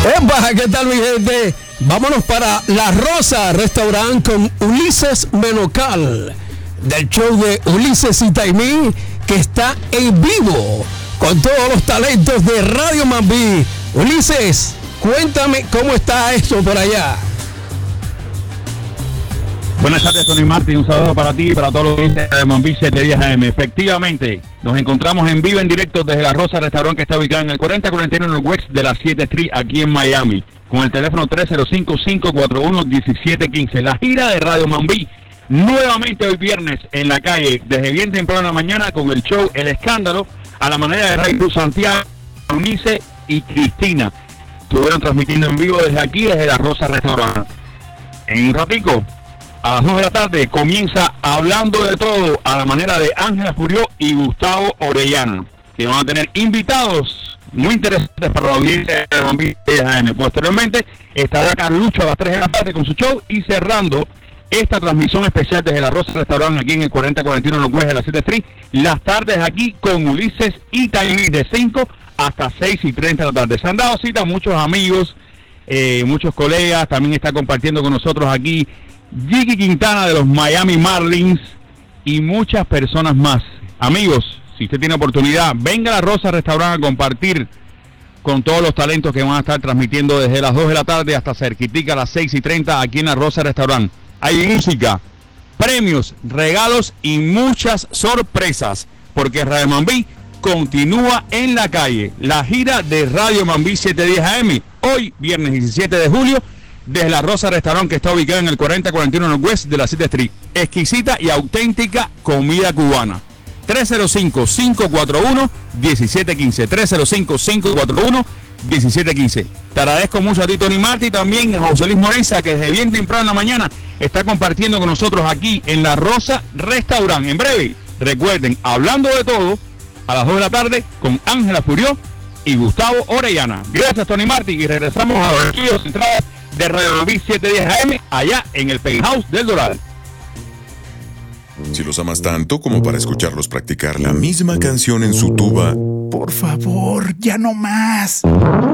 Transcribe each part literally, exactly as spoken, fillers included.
¡Epa! ¿Qué tal, mi gente? Vámonos para La Rosa Restaurant con Ulises Menocal, del show de Ulises y Taimí, que está en vivo con todos los talentos de Radio Mambí. Ulises, cuéntame cómo está esto por allá. Buenas tardes, Tony Martín. Un saludo para ti y para todos los oyentes de Mambí setecientos diez A M. Efectivamente, nos encontramos en vivo, en directo desde La Rosa Restaurant, que está ubicado en el cuarenta cuarenta y uno West de la siete Street, aquí en Miami, con el teléfono tres cero cinco, cinco cuatro uno, uno siete uno cinco. La gira de Radio Mambí, nuevamente hoy viernes en la calle, desde bien temprano en la mañana, con el show El Escándalo, a la manera de Ray Cruz Santiago, Eunice y Cristina. Estuvieron transmitiendo en vivo desde aquí, desde La Rosa Restaurant. En un ratico, a las nueve de la tarde, comienza Hablando de Todo, a la manera de Ángela Furió y Gustavo Orellana, que van a tener invitados muy interesantes para la audiencia de Mambí A M. Posteriormente estará Carlucho a las tres de la tarde con su show, y cerrando esta transmisión especial desde La Rosa Restaurant, aquí en el cuarenta cuarenta y uno West de la siete Street, las tardes aquí con Ulises y Taimí, de cinco hasta seis y treinta de la tarde. Se han dado cita muchos amigos, eh, muchos colegas. También está compartiendo con nosotros aquí Jiggy Quintana de los Miami Marlins y muchas personas más. Amigos, si usted tiene oportunidad, venga a La Rosa Restaurant a compartir con todos los talentos que van a estar transmitiendo desde las dos de la tarde hasta cerquitica a las seis y treinta aquí en La Rosa Restaurant. Hay música, premios, regalos y muchas sorpresas, porque Radio Mambí continúa en la calle. La gira de Radio Mambí setecientos diez A M, hoy viernes diecisiete de julio, desde La Rosa Restaurant, que está ubicado en el cuarenta cuarenta y uno West de la siete Street. Exquisita y auténtica comida cubana. tres cero cinco, cinco cuatro uno, uno siete uno cinco. tres cero cinco, cinco cuatro uno, uno siete uno cinco. Te agradezco mucho a ti, Tony Martí, y también a José Luis Morenza, que desde bien temprano en la mañana está compartiendo con nosotros aquí en La Rosa Restaurant. En breve, recuerden, Hablando de Todo, a las dos de la tarde, con Ángela Furió y Gustavo Orellana. Gracias, Tony Martí, y regresamos a los estudios centrales de Radio Mambí setecientos diez A M, allá en el Penthouse del Doral. Si los amas tanto como para escucharlos practicar la misma canción en su tuba, por favor, ya no más.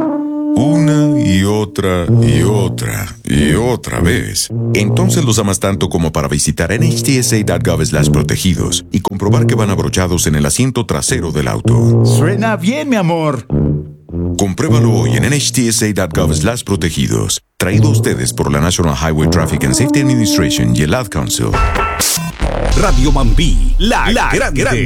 Una y otra y otra y otra vez, entonces los amas tanto como para visitar N H T S A punto gov slash protegidos y comprobar que van abrochados en el asiento trasero del auto. Suena bien, mi amor. Compruébalo hoy en N H T S A punto gov slash protegidos. Traído a ustedes por la National Highway Traffic and Safety Administration y el Ad Council. Radio Mambí, la, la grande. grande.